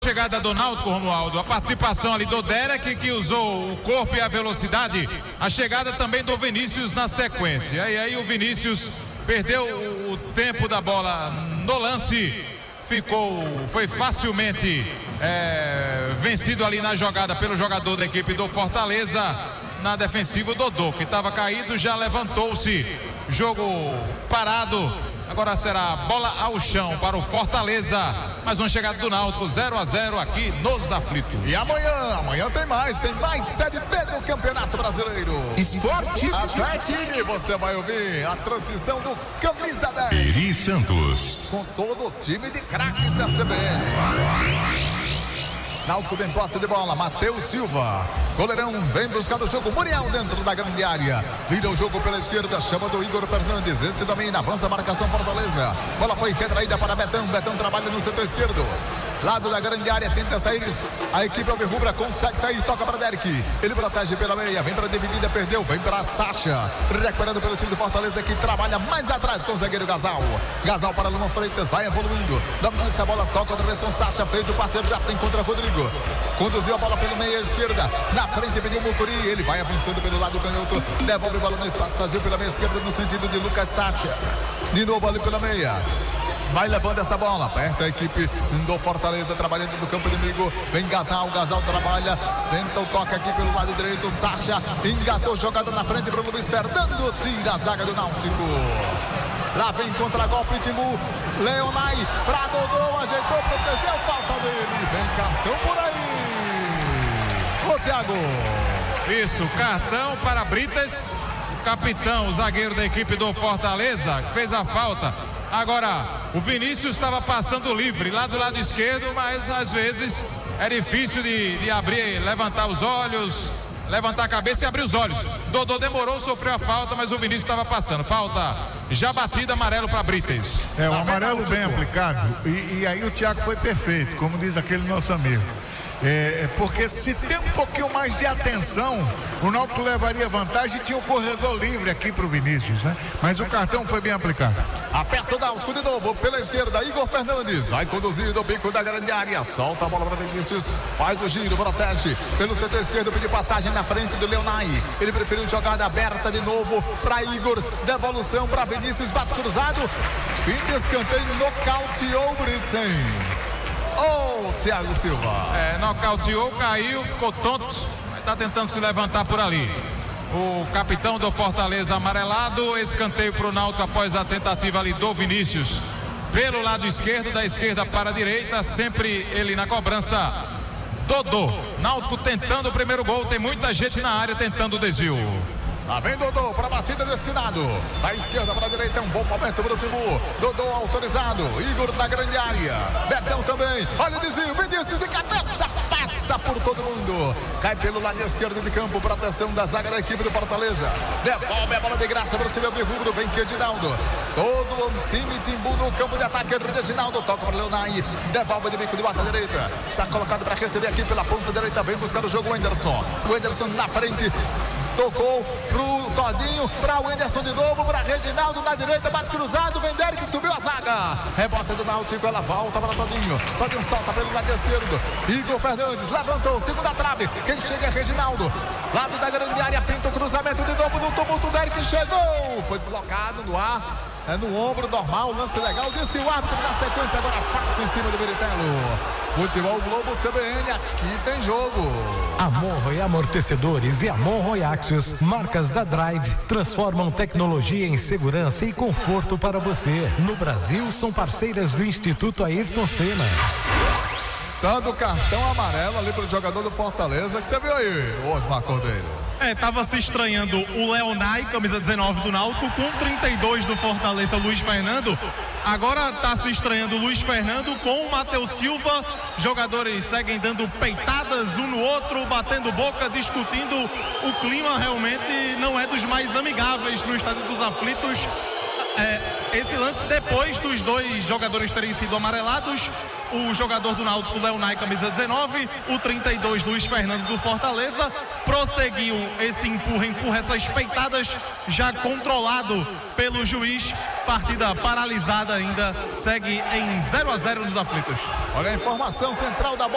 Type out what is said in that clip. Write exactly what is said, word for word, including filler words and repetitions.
Chegada do Náutico, Romualdo, a participação ali do Derek, que usou o corpo e a velocidade, a chegada também do Vinícius na sequência, e aí o Vinícius perdeu o tempo da bola no lance, ficou, foi facilmente é, vencido ali na jogada pelo jogador da equipe do Fortaleza. Na defensiva, o Dodô, que estava caído, já levantou-se, jogo parado. Agora será bola ao chão para o Fortaleza. Mais uma chegada do Náutico, zero a zero aqui nos aflitos. E amanhã, amanhã tem mais, tem mais Série B do Campeonato Brasileiro. Esporte Atlético. E você vai ouvir a transmissão do Camisa dez. Eri Santos. Com todo o time de craques da C B N. Náutico tem posse de bola, Matheus Silva. Goleirão vem buscar o jogo, Muriel dentro da grande área. Vira o jogo pela esquerda, chama do Igor Fernandes. Esse domina, avança a marcação Fortaleza. Bola foi retraída para Betão. Betão trabalha no setor esquerdo. Lado da grande área, tenta sair. A equipe alvirrubra consegue sair, toca para Derek. Ele protege pela meia, vem para a dividida, perdeu, vem para Sacha. Recuperando pelo time do Fortaleza, que trabalha mais atrás com o zagueiro Gasal. Gasal para Luan Freitas, vai evoluindo. Dominância, a bola toca outra vez com Sacha. Fez o parceiro, já tem contra Rodrigo. Conduziu a bola pelo meia esquerda. Na frente pediu o Mucuri. Ele vai avançando pelo lado canhoto. Devolve a bola no espaço, fazia pela meia esquerda no sentido de Lucas Sacha. De novo ali pela meia. Vai levando essa bola, aperta a equipe do Fortaleza, trabalhando no campo inimigo. Vem Gasal, Gasal trabalha, tenta o toque aqui pelo lado direito. Sacha engatou jogada na frente para o Luiz Fernando, tira a zaga do Náutico. Lá vem contra-golpe, Timbu. Leonai para Dodô, ajeitou, protegeu, falta dele. Vem cartão por aí. Ô Thiago. Isso, cartão para Brites, o capitão, o zagueiro da equipe do Fortaleza, que fez a falta. Agora, o Vinícius estava passando livre lá do lado esquerdo, mas às vezes é difícil de, de abrir, levantar os olhos, levantar a cabeça e abrir os olhos. Dodô demorou, sofreu a falta, mas o Vinícius estava passando. Falta já batida, amarelo para Brites. É, o amarelo bem aplicado, e, e aí o Thiago foi perfeito, como diz aquele nosso amigo. É, porque se tem um pouquinho mais de atenção, o Náutico levaria vantagem e tinha um corredor livre aqui para o Vinícius, né? Mas o cartão foi bem aplicado. Aperta o Náutico de novo pela esquerda, Igor Fernandes vai conduzir do bico da grande área, solta a bola para Vinícius, faz o giro, protege pelo setor esquerdo, pediu passagem na frente do Leonai. Ele preferiu jogada aberta de novo para Igor, devolução para Vinícius, bate cruzado, fim de escanteio, nocauteou o Britzen. Ô, oh, Thiago Silva. É, nocauteou, caiu, ficou tonto, mas tá tentando se levantar por ali. O capitão do Fortaleza amarelado, escanteio pro Náutico após a tentativa ali do Vinícius. Pelo lado esquerdo, da esquerda para a direita, sempre ele na cobrança. Dodô, Náutico tentando o primeiro gol, tem muita gente na área tentando o desvio. Lá vem Dodô para a batida do esquinado. Da esquerda para a direita, é um bom momento para o Timbu. Dodô autorizado. Igor na grande área. Betão também. Olha o desvio. Vinícius de cabeça. Passa por todo mundo. Cai pelo lado esquerdo de campo. Proteção da zaga da equipe do Fortaleza. Devolve a bola de graça para o time alvirrubro. Vem Reginaldo. Todo o time Timbu no campo de ataque. Reginaldo toca para Leonai. Devolve de bico de bota direita. Está colocado para receber aqui pela ponta direita. Vem buscar o jogo o Anderson. O Anderson na frente. Tocou pro Todinho, para o Anderson de novo, para Reginaldo na direita, bate cruzado, vem Derek, subiu a zaga. Rebota do Náutico, ela volta para Todinho. Todinho solta pelo lado esquerdo. Igor Fernandes levantou, segunda trave. Quem chega é Reginaldo. Lado da grande área, pinta o cruzamento de novo no tumulto. Derek chegou, foi deslocado no ar. É no ombro normal, lance legal, disse o árbitro na sequência, agora falta em cima do Meritelo. Futebol Globo C B N, aqui tem jogo. Amorro Amortecedores e Amorro Axios, marcas da Drive, transformam tecnologia em segurança e conforto para você. No Brasil, são parceiras do Instituto Ayrton Senna. Dando cartão amarelo ali pro jogador do Fortaleza, que você viu aí, Osmar Cordeiro. É, tava se estranhando o Leonai, camisa dezenove do Náutico, com trinta e dois do Fortaleza, Luiz Fernando. Agora tá se estranhando o Luiz Fernando com o Matheus Silva. Jogadores seguem dando peitadas um no outro, batendo boca, discutindo. O clima realmente não é dos mais amigáveis no Estádio dos Aflitos. É, esse lance depois dos dois jogadores terem sido amarelados, o jogador do Náutico, Leonai, camisa dezenove, o trinta e dois, Luiz Fernando do Fortaleza, prosseguiu esse empurra, empurra, essas peitadas, já controlado pelo juiz, partida paralisada ainda, segue em zero a zero nos aflitos. Olha a informação central da bola.